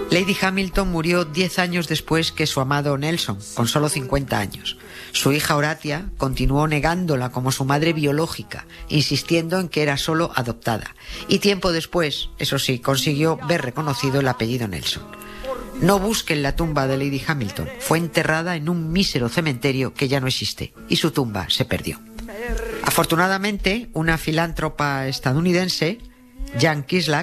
Lady Hamilton murió 10 años después que su amado Nelson, con solo 50 años. Su hija Horatia continuó negándola como su madre biológica, insistiendo en que era solo adoptada. Y tiempo después, eso sí, consiguió ver reconocido el apellido Nelson. No busquen la tumba de Lady Hamilton. Fue enterrada en un mísero cementerio que ya no existe, y su tumba se perdió. Afortunadamente, una filántropa estadounidense, Jan Kislak,